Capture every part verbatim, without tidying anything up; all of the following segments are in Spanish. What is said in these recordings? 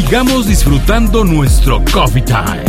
Sigamos disfrutando nuestro Coffee Time.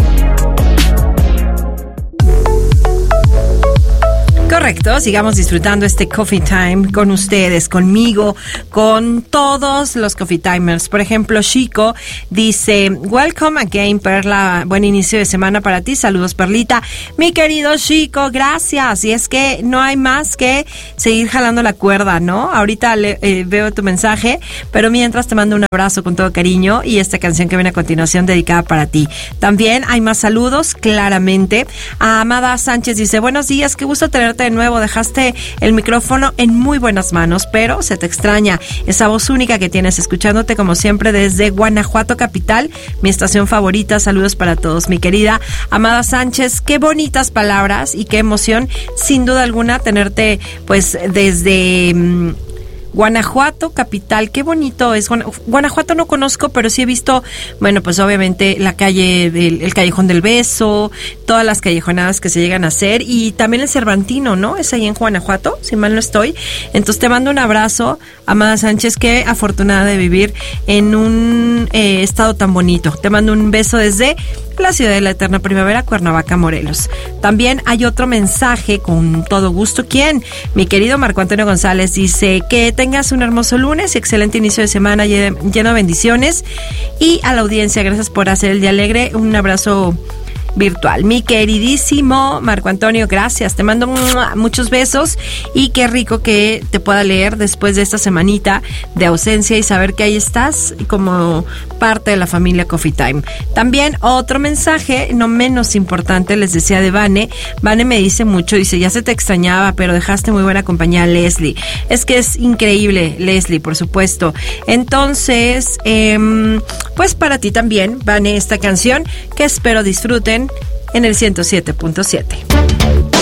Correcto, sigamos disfrutando este Coffee Time con ustedes, conmigo, con todos los Coffee Timers. Por ejemplo, Chico dice, welcome again, Perla, buen inicio de semana para ti, saludos Perlita. Mi querido Chico, gracias, y es que no hay más que seguir jalando la cuerda, ¿no? Ahorita le, eh, veo tu mensaje, pero mientras te mando un abrazo con todo cariño y esta canción que viene a continuación dedicada para ti. También hay más saludos, claramente. A Amada Sánchez dice, buenos días, qué gusto tenerte de nuevo, dejaste el micrófono en muy buenas manos, pero se te extraña esa voz única que tienes, escuchándote como siempre desde Guanajuato capital, mi estación favorita. Saludos para todos, mi querida Amada Sánchez, qué bonitas palabras y qué emoción, sin duda alguna, tenerte pues desde mmm, Guanajuato capital, qué bonito es. Guanajuato no conozco, pero sí he visto, bueno, pues obviamente la calle del el Callejón del Beso, todas las callejonadas que se llegan a hacer, y también el Cervantino, ¿no? Es ahí en Guanajuato, si mal no estoy. Entonces te mando un abrazo, Amada Sánchez, qué afortunada de vivir en un eh, estado tan bonito. Te mando un beso desde la ciudad de la eterna primavera, Cuernavaca, Morelos. También hay otro mensaje con todo gusto. ¿Quién? Mi querido Marco Antonio González dice que tengas un hermoso lunes y excelente inicio de semana lleno de bendiciones. Y a la audiencia, gracias por hacer el día alegre. Un abrazo virtual. Mi queridísimo Marco Antonio, gracias. Te mando muchos besos y qué rico que te pueda leer después de esta semanita de ausencia y saber que ahí estás como parte de la familia Coffee Time. También otro mensaje, no menos importante, les decía de Vane. Vane me dice mucho, dice, ya se te extrañaba, pero dejaste muy buena compañía a Leslie. Es que es increíble, Leslie, por supuesto. Entonces, eh, pues para ti también, Vane, esta canción que espero disfruten en el ciento siete punto siete.